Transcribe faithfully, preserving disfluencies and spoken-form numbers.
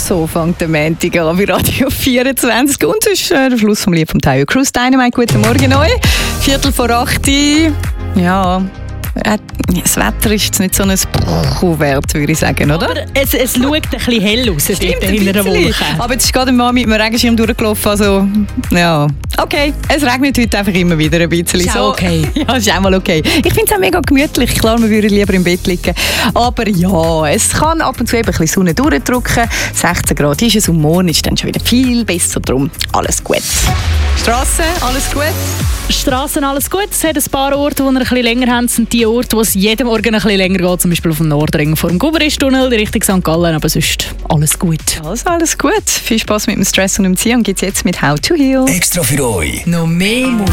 So fängt der Montag an bei Radio vierundzwanzig. Und es ist äh, der Schluss vom Lied vom Tayo Cruz Dynamite. Guten Morgen euch. Viertel vor acht. Ja, das Wetter ist jetzt nicht so ein Bruch wert, würde ich sagen, oder? Aber es, es schaut ein bisschen hell aus Stimmt, in einer Woche. Aber jetzt ist gerade ein Mann mit einem Regenschirm durchgelaufen. Also, ja. Okay, es regnet heute einfach immer wieder ein bisschen. Ist auch okay. Ja, ist auch mal okay. Ich finde es auch mega gemütlich. Klar, wir würden lieber im Bett liegen. Aber ja, es kann ab und zu eben ein bisschen Sonne durchdrücken. sechzehn Grad ist es und morgen ist dann schon wieder viel besser. Drum alles gut. Strassen, alles gut? Strassen, alles gut. Es hat ein paar Orte, die wir ein bisschen länger haben. Es sind die Orte, wo es jeden Morgen ein bisschen länger geht. Zum Beispiel auf dem Nordring vor dem Guberist-Tunnel, die Richtung Sankt Gallen. Aber sonst alles gut. Also alles gut. Viel Spass mit dem Stress und dem Ziehen. Und geht's jetzt mit How to Heal. Extra für euch. Noch mehr Musik.